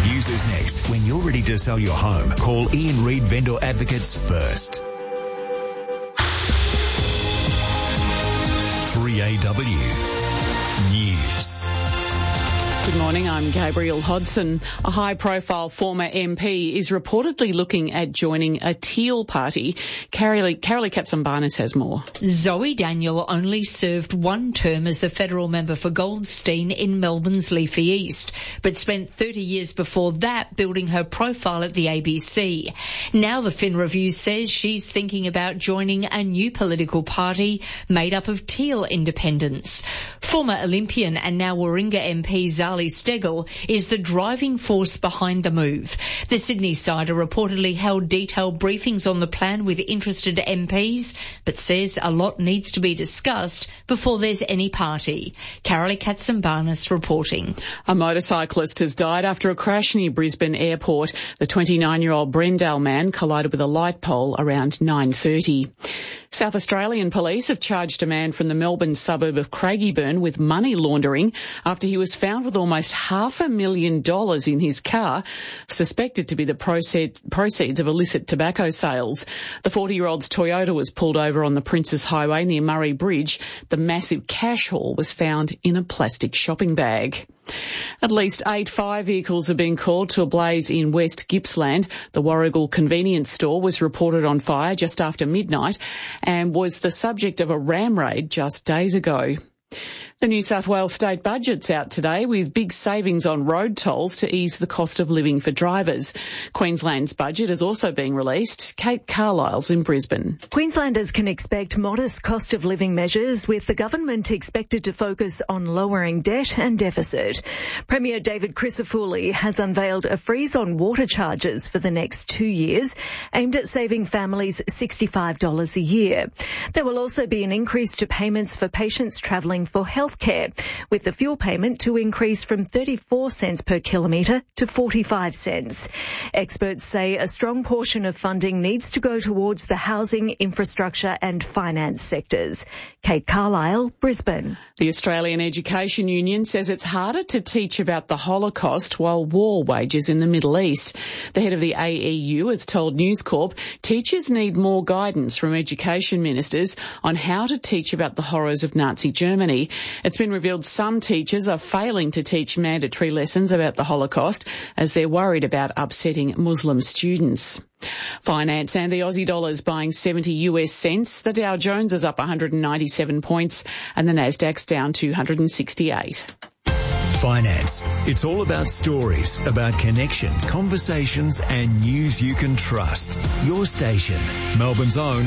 News is next. When you're ready to sell your home, call Ian Reid Vendor Advocates first. 3AW News. Good morning, I'm Gabrielle Hodson. A high-profile former MP is reportedly looking at joining a Teal party. Carolee Katsambarnis has more. Zoe Daniel only served one term as the federal member for Goldstein in Melbourne's Leafy East, but spent 30 years before that building her profile at the ABC. Now the Fin Review says she's thinking about joining a new political party made up of Teal independents. Former Olympian and now Warringah MP Zali Steggall is the driving force behind the move. The Sydney Sider reportedly held detailed briefings on the plan with interested MPs, but says a lot needs to be discussed before there's any party. Carolee Katsambarnis reporting. A motorcyclist has died after a crash near Brisbane Airport. The 29-year-old Brendale man collided with a light pole around 9:30. South Australian police have charged a man from the Melbourne suburb of Craigieburn with money laundering after he was found with almost $500,000 in his car, suspected to be the proceeds of illicit tobacco sales. The 40-year-old's Toyota was pulled over on the Princes Highway near Murray Bridge. The massive cash haul was found in a plastic shopping bag. At least 8 fire vehicles have been called to a blaze in West Gippsland. The Warragul convenience store was reported on fire just after midnight and was the subject of a ram raid just days ago. The New South Wales state budget's out today with big savings on road tolls to ease the cost of living for drivers. Queensland's budget is also being released. Kate Carlisle's in Brisbane. Queenslanders can expect modest cost of living measures, with the government expected to focus on lowering debt and deficit. Premier David Crisafulli has unveiled a freeze on water charges for the next 2 years, aimed at saving families $65 a year. There will also be an increase to payments for patients travelling for healthcare, with the fuel payment to increase from 34 cents per kilometre to 45 cents. Experts say a strong portion of funding needs to go towards the housing, infrastructure and finance sectors. Kate Carlisle, Brisbane. The Australian Education Union says it's harder to teach about the Holocaust while war wages in the Middle East. The head of the AEU has told News Corp teachers need more guidance from education ministers on how to teach about the horrors of Nazi Germany. It's been revealed some teachers are failing to teach mandatory lessons about the Holocaust as they're worried about upsetting Muslim students. Finance and the Aussie dollar is buying 70 US cents. The Dow Jones is up 197 points and the Nasdaq's down 268. Finance. It's all about stories, about connection, conversations and news you can trust. Your station, Melbourne's own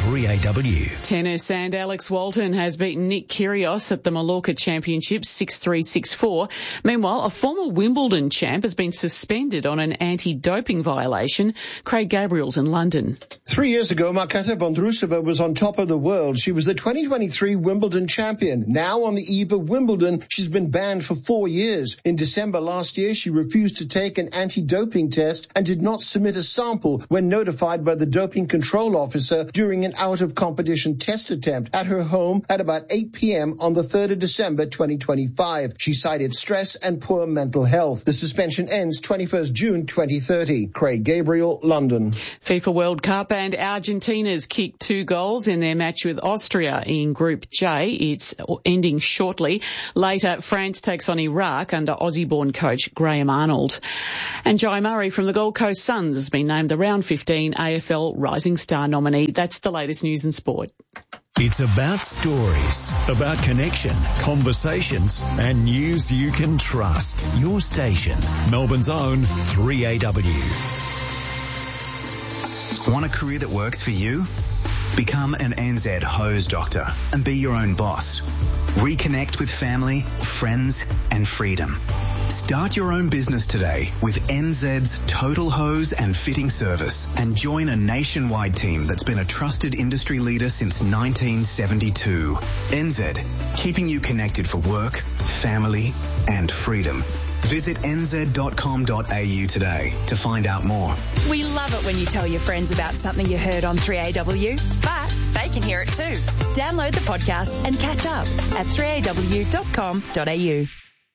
3AW. Tennis, and Alex Walton has beaten Nick Kyrgios at the Mallorca Championships 6-3, 6-4. Meanwhile, a former Wimbledon champ has been suspended on an anti-doping violation. Craig Gabriel's in London. 3 years ago, Marketa Vondrousova was on top of the world. She was the 2023 Wimbledon champion. Now, on the eve of Wimbledon, she's been banned for 4 years. In December last year, she refused to take an anti-doping test and did not submit a sample when notified by the doping control officer during an out-of-competition test attempt at her home at about 8 p.m. on the 3rd of December 2025. She cited stress and poor mental health. The suspension ends 21st June 2030. Craig Gabriel, London. FIFA World Cup, and Argentina's kicked 2 goals in their match with Austria in Group J. It's ending shortly. Later, France takes on Iraq under Aussie-born coach Graham Arnold. And Jai Murray from the Gold Coast Suns has been named the Round 15 AFL Rising Star nominee. That's the latest news and sport. It's about stories, about connection, conversations and news you can trust. Your station, Melbourne's own 3AW. Want a career that works for you? Become an NZ hose doctor and be your own boss. Reconnect with family, friends and freedom. Start your own business today with NZ's Total Hose and Fitting Service and join a nationwide team that's been a trusted industry leader since 1972. NZ, keeping you connected for work, family and freedom. Visit nz.com.au today to find out more. We love it when you tell your friends about something you heard on 3AW, but they can hear it too. Download the podcast and catch up at 3aw.com.au.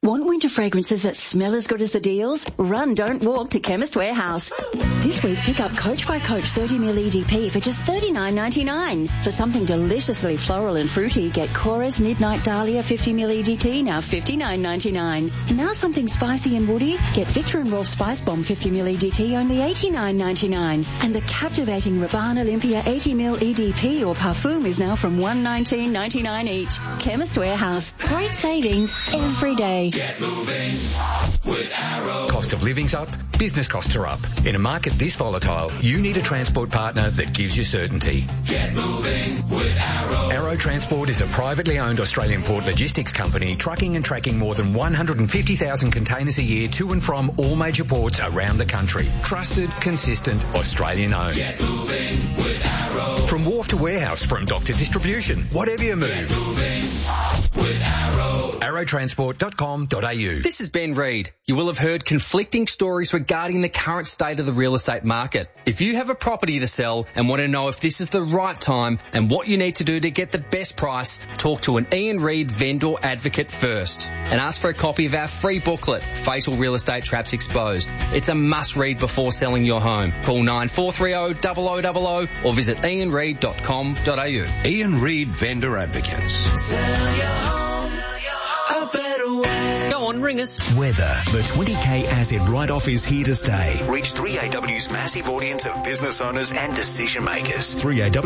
Want winter fragrances that smell as good as the deals? Run, don't walk to Chemist Warehouse. This week, pick up Coach by Coach 30ml EDP for just $39.99. For something deliciously floral and fruity, get Cora's Midnight Dahlia 50ml EDT, now $59.99. Now something spicy and woody, get Victor and Rolf Spice Bomb 50ml EDT, only $89.99. And the captivating Rabanne Olympia 80ml EDP or Parfum is now from $119.99 each. Chemist Warehouse. Great savings every day. Get moving with Arrow. Cost of living's up, business costs are up. In a market this volatile, you need a transport partner that gives you certainty. Get moving with Arrow. Arrow Transport is a privately owned Australian port logistics company trucking and tracking more than 150,000 containers a year to and from all major ports around the country. Trusted, consistent, Australian owned. Get moving with Arrow. From wharf to warehouse, from dock to distribution, whatever you move. Get moving with Arrow. Arrowtransport.com.au. This is Ben Reid. You will have heard conflicting stories regarding the current state of the real estate market. If you have a property to sell and want to know if this is the right time and what you need to do to get the best price, talk to an Ian Reid vendor advocate first and ask for a copy of our free booklet, Fatal Real Estate Traps Exposed. It's a must read before selling your home. Call 9430 0000 or visit ianreid.com.au. Ian Reid Vendor Advocates. Sell your home a better way. Go on, ring us. Weather. The 20K Asset Write-Off is here to stay. Reach 3AW's massive audience of business owners and decision makers.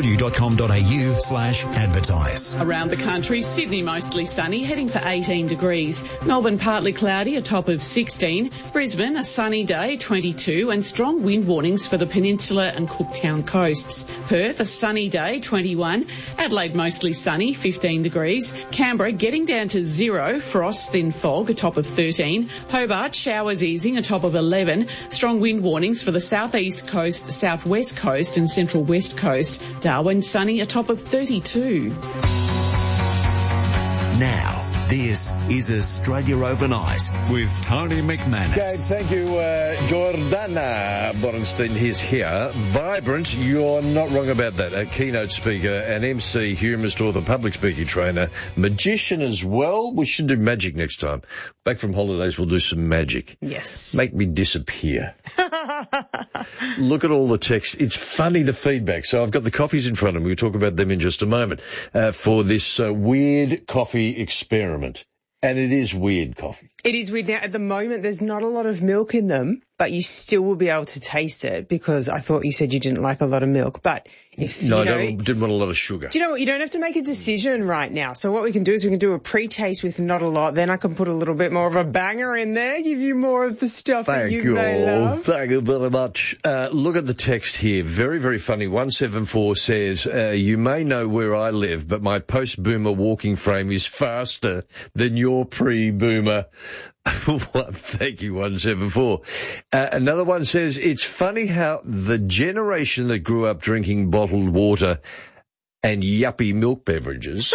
3AW.com.au/advertise. Around the country, Sydney mostly sunny, heading for 18 degrees. Melbourne partly cloudy, a top of 16. Brisbane, a sunny day, 22, and strong wind warnings for the Peninsula and Cooktown coasts. Perth, a sunny day, 21. Adelaide, mostly sunny, 15 degrees. Canberra, getting down to 0, frost, then fog, a top of 13. Hobart, showers easing, a top of 11. Strong wind warnings for the southeast coast, southwest coast and central west coast. Darwin, sunny, a top of 32. Now, this is Australia Overnight with Tony McManus. Okay, thank you, Jordana Borenstein is here. Vibrant, you're not wrong about that. A keynote speaker, an MC, humorist, author, public speaking trainer, magician as well. We should do magic next time. Back from holidays, we'll do some magic. Yes. Make me disappear. Look at all the text. It's funny, the feedback. So I've got the coffees in front of me. We'll talk about them in just a moment. For this weird coffee experiment. And it is weird coffee. It is weird. Now, at the moment, there's not a lot of milk in them, but you still will be able to taste it because I thought you said you didn't like a lot of milk. But if No, I didn't want a lot of sugar. Do you know what? You don't have to make a decision right now. So what we can do is we can do a pre-taste with not a lot. Then I can put a little bit more of a banger in there, give you more of the stuff that you may love. Thank you very much. Look at the text here. Very, very funny. 174 says, you may know where I live, but my post-boomer walking frame is faster than your pre-boomer. Thank you, 174. Another one says, it's funny how the generation that grew up drinking bottled water and yuppie milk beverages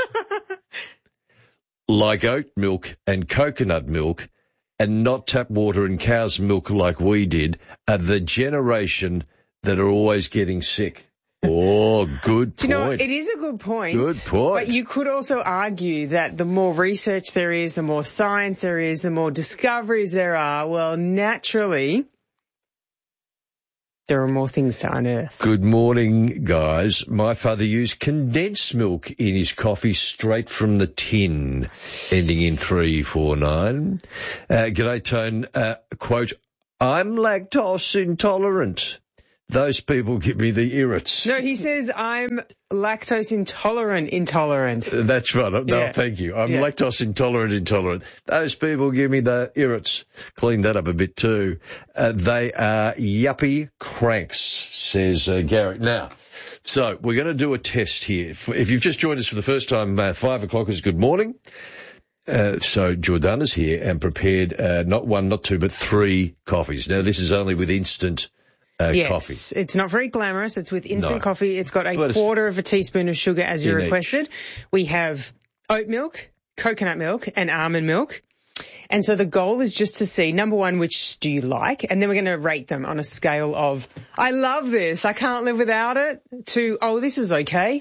like oat milk and coconut milk and not tap water and cow's milk like we did are the generation that are always getting sick. Oh, good point. Do you know what? It is a good point. Good point. But you could also argue that the more research there is, the more science there is, the more discoveries there are, well, naturally, there are more things to unearth. Good morning, guys. My father used condensed milk in his coffee straight from the tin, ending in 349. G'day, Tone. Quote, I'm lactose intolerant. Those people give me the irrits. No, he says I'm lactose intolerant. That's right. No, yeah. Thank you. I'm lactose intolerant. Those people give me the irrits. Clean that up a bit too. They are yuppie cranks, says Gary. Now, so we're going to do a test here. If you've just joined us for the first time, 5 o'clock is good morning. So Jordana's here and prepared not one, not two, but 3 coffees. Now, this is only with instant coffee. It's not very glamorous. It's with instant coffee. It's got a quarter of a teaspoon of sugar as you requested. We have oat milk, coconut milk, and almond milk. And so the goal is just to see, number one, which do you like? And then we're going to rate them on a scale of, I love this, I can't live without it, to, oh, this is okay,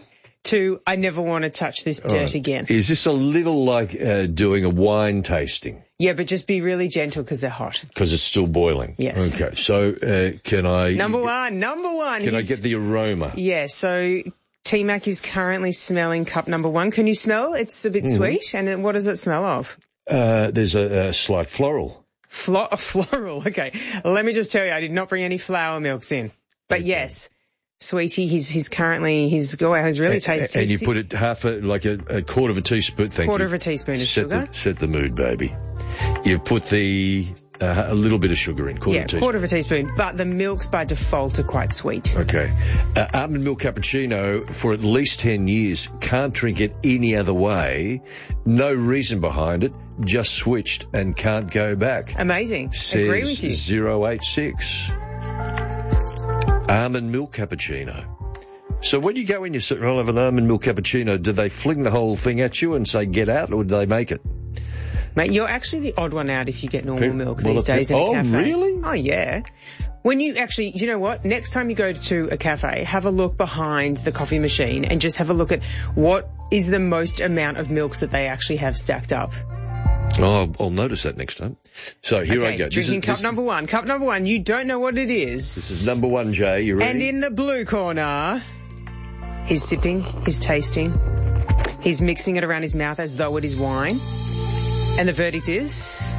to I never want to touch this dirt again. Is this a little like doing a wine tasting? Yeah, but just be really gentle because they're hot. Because it's still boiling? Yes. Okay, so can I... Number one. Can I get the aroma? Yeah, so T-Mac is currently smelling cup number one. Can you smell? It's a bit sweet. And then what does it smell of? There's a slight floral. Floral, okay. Let me just tell you, I did not bring any flour milks in. But yes, sweetie, he's really tasty. And you put it a quarter of a teaspoon, quarter of a teaspoon of sugar. Set the mood, baby. You've put a little bit of sugar in, quarter of a teaspoon. But the milks by default are quite sweet. Okay. Almond milk cappuccino for at least 10 years. Can't drink it any other way. No reason behind it. Just switched and can't go back. Amazing. Says agree with you. 086. Almond milk cappuccino. So when you go in, you say, I'll have an almond milk cappuccino. Do they fling the whole thing at you and say, get out, or do they make it? Mate, you're actually the odd one out if you get normal milk these days in a cafe. Oh, really? Oh, yeah. When you actually, you know what? Next time you go to a cafe, have a look behind the coffee machine and just have a look at what is the most amount of milks that they actually have stacked up. Oh, I'll notice that next time. So here I go. Drinking cup number one. Cup number one, you don't know what it is. This is number one, Jay. You ready? And in the blue corner, he's sipping, he's tasting, he's mixing it around his mouth as though it is wine. And the verdict is?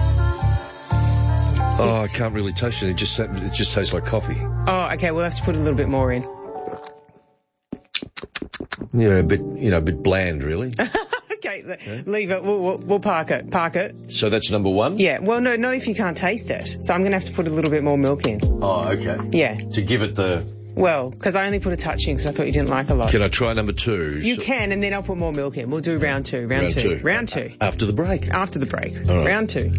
Oh, I can't really taste it. It just tastes like coffee. Oh, okay. We'll have to put a little bit more in. Yeah, a bit bland, really. Okay, leave it. We'll park it. Park it. So that's number one? Yeah. Well, no, not if you can't taste it. So I'm going to have to put a little bit more milk in. Oh, okay. Yeah. To give it the... Well, because I only put a touch in because I thought you didn't like a lot. Can I try number two? You can, and then I'll put more milk in. We'll do round two. Round two. After the break? After the break. All right. Round two.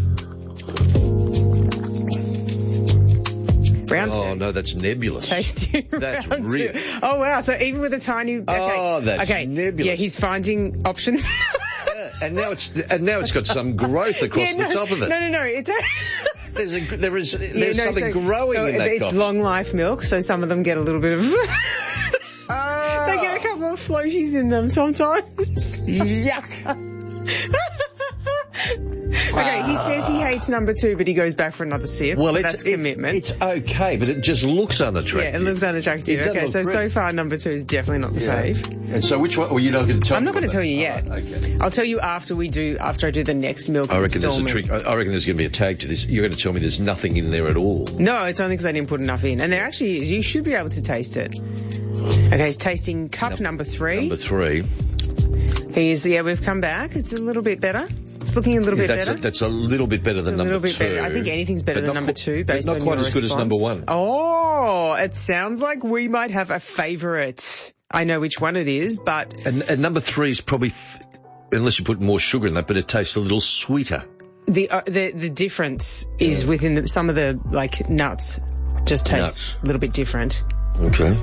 Round two. Oh, no, that's nebulous. Tasty. That's round real. two. Oh, wow. So even with a tiny... Okay. Oh, that's nebulous. Yeah, he's finding options. And now it's got some growth across the top of it. No. It's... There's something growing in that It's coffee. long life milk, so some of them get a little bit of... They get a couple of floaties in them sometimes. Yuck. Okay, he says he hates number two, but he goes back for another sip. Well, so that's commitment. It's okay, but it just looks unattractive. Yeah, it looks unattractive. Okay, so far number two is definitely not the fave. And so which one? Well, you're not going to tell me. I'm not going to tell you yet. Okay. I'll tell you after I do the next milk. I reckon there's a trick. I reckon there's going to be a tag to this. You're going to tell me there's nothing in there at all. No, it's only because I didn't put enough in. And there actually is. You should be able to taste it. Okay, he's tasting cup number three. Number three. We've come back. It's a little bit better. It's looking a little bit better. That's a little bit better than number two. Better. I think anything's better than number two based on your response. Not quite as good as number one. Oh, it sounds like we might have a favourite. I know which one it is, but... And number three is probably, unless you put more sugar in that, but it tastes a little sweeter. The difference is within some of the, nuts just taste a little bit different. Okay.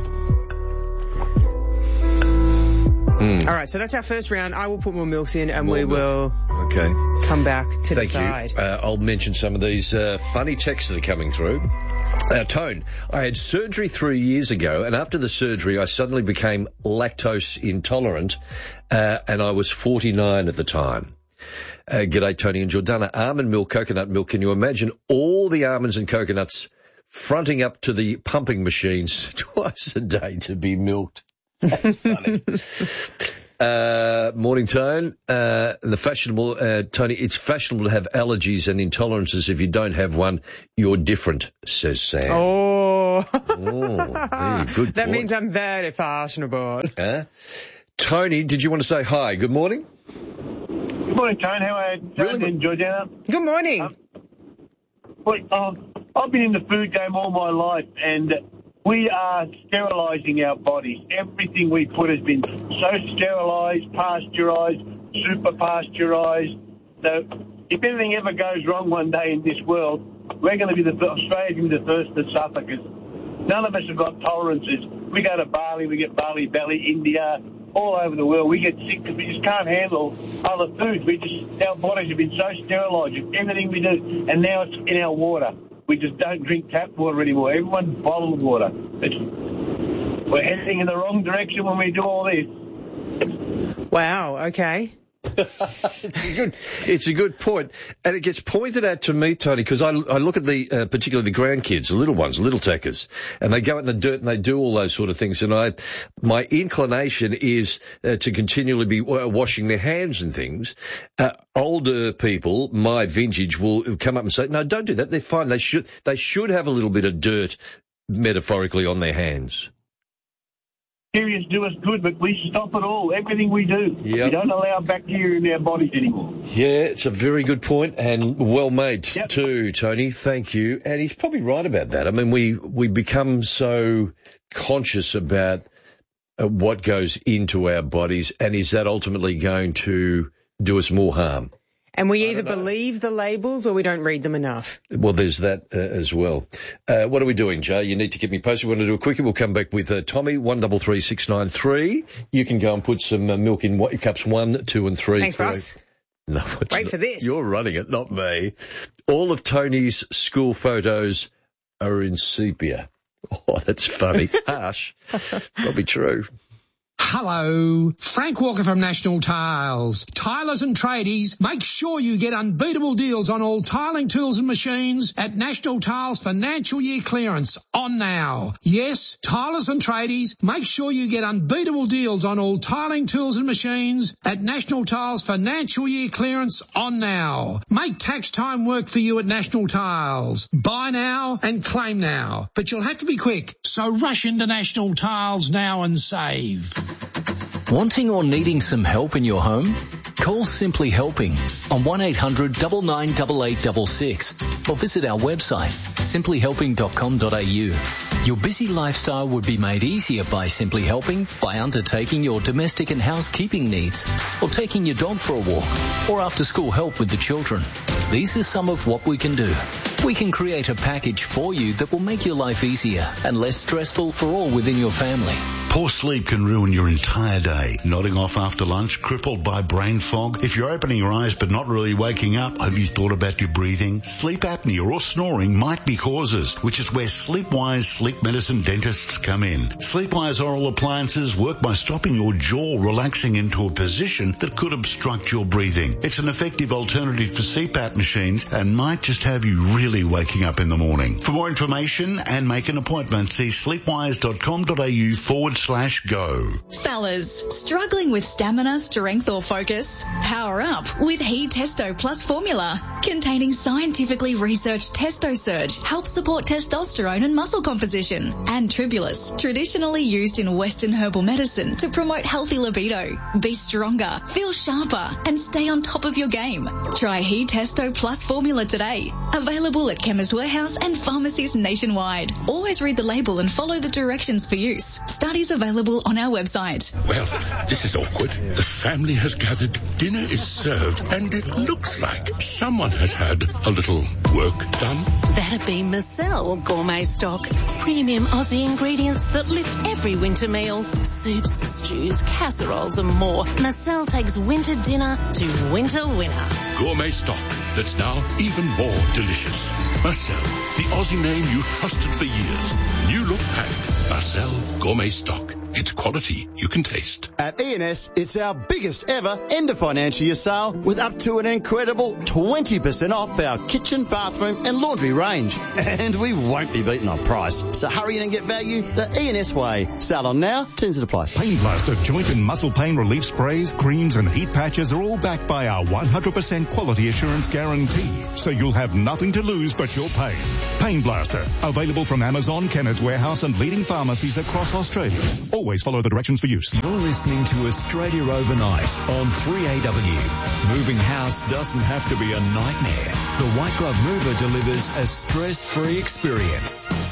All right, so that's our first round. I will put more milks in and we will come back to decide. Thank you. I'll mention some of these funny texts that are coming through. Tone, I had surgery 3 years ago, and after the surgery I suddenly became lactose intolerant, and I was 49 at the time. G'day, Tony and Jordana. Almond milk, coconut milk. Can you imagine all the almonds and coconuts fronting up to the pumping machines twice a day to be milked? That's funny. Morning, Tone. The fashionable, Tony, it's fashionable to have allergies and intolerances. If you don't have one, you're different, says Sam. Oh. Good that point. means I'm very fashionable. Tony, did you want to say hi? Good morning. Good morning, Tone. How are you? Really and Georgiana? Good morning. I've been in the food game all my life, and we are sterilising our bodies. Everything we put has been so sterilised, pasteurised, super pasteurised. So if anything ever goes wrong one day in this world, we're going to be Australia's going to be the first to suffer, because none of us have got tolerances. We go to Bali, we get Bali belly, India, all over the world. We get sick because we just can't handle other foods. Our bodies have been so sterilised. Everything we do, and now it's in our water. We just don't drink tap water anymore. Everyone's bottled water. We're heading in the wrong direction when we do all this. Wow, okay. It's a good point. And it gets pointed out to me, Tony, because I look at particularly the grandkids, the little ones, little techers, and they go out in the dirt and they do all those sort of things. And my inclination is to continually be washing their hands and things. Older people, my vintage, will come up and say, no, don't do that. They're fine. They should have a little bit of dirt, metaphorically, on their hands. Bacteria do us good, but we stop it all. Everything we do. Yep. We don't allow bacteria in our bodies anymore. Yeah, it's a very good point and well made too, Tony. Thank you. And he's probably right about that. I mean, we become so conscious about what goes into our bodies, and is that ultimately going to do us more harm? And we either believe the labels or we don't read them enough. Well, there's that as well. What are we doing, Jay? You need to keep me posted. We want to do a quickie. We'll come back with Tommy, 133693. You can go and put some milk in cups 1, 2 and 3. Thanks, Ross. No, wait for this. You're running it, not me. All of Tony's school photos are in sepia. Oh, that's funny. Harsh. Probably true. Hello, Frank Walker from National Tiles. Tilers and tradies, make sure you get unbeatable deals on all tiling tools and machines at National Tiles Financial Year Clearance on now. Yes, tilers and tradies, make sure you get unbeatable deals on all tiling tools and machines at National Tiles Financial Year Clearance on now. Make tax time work for you at National Tiles. Buy now and claim now, but you'll have to be quick, so rush into National Tiles now and save. Wanting or needing some help in your home? Call Simply Helping on 1-800-998866 or visit our website, simplyhelping.com.au. Your busy lifestyle would be made easier by Simply Helping by undertaking your domestic and housekeeping needs, or taking your dog for a walk, or after school help with the children. These are some of what we can do. We can create a package for you that will make your life easier and less stressful for all within your family. Poor sleep can ruin your entire day. Nodding off after lunch, crippled by brain fog. If you're opening your eyes but not really waking up, have you thought about your breathing? Sleep apnea or snoring might be causes, which is where Sleepwise Sleep Medicine dentists come in. Sleepwise oral appliances work by stopping your jaw relaxing into a position that could obstruct your breathing. It's an effective alternative to CPAP machines and might just have you really waking up in the morning. For more information and make an appointment, see sleepwise.com.au/go. Fellas, struggling with stamina, strength or focus? Power up with He Testo Plus formula. Containing scientifically researched Testo Surge, helps support testosterone and muscle composition. And Tribulus, traditionally used in Western herbal medicine to promote healthy libido. Be stronger, feel sharper and stay on top of your game. Try He Testo Plus formula today. Available at Chemist Warehouse and pharmacies nationwide. Always read the label and follow the directions for use. Studies available on our website. Well, this is awkward. The family has gathered, dinner is served, and it looks like someone has had a little work done. That'd be Marcel Gourmet Stock. Premium Aussie ingredients that lift every winter meal. Soups, stews, casseroles and more. Marcel takes winter dinner to winter winner. Gourmet Stock that's now even more delicious. Marcel, the Aussie name you trusted for years. New look packed. Marcel Gourmet Stock. It's quality you can taste. At E&S, it's our biggest ever end of financial year sale with up to an incredible 20% off our kitchen, bathroom and laundry range. And we won't be beaten on price. So hurry in and get value the E&S way. Sale on now, terms and apply. Pain Blaster joint and muscle pain relief sprays, creams and heat patches are all backed by our 100% quality assurance guarantee. So you'll have nothing to lose but your pain. Pain Blaster, available from Amazon, Chemist Warehouse and leading pharmacies across Australia. Always follow the directions for use. You're listening to Australia Overnight on 3AW. Moving house doesn't have to be a nightmare. The White Glove Mover delivers a stress-free experience.